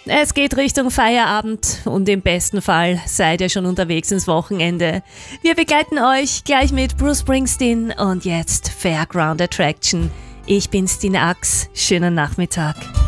es geht Richtung Feierabend und im besten Fall seid ihr schon unterwegs ins Wochenende. Wir begleiten euch gleich mit Bruce Springsteen und jetzt Fairground Attraction. Ich bin Stine Ax, schönen Nachmittag.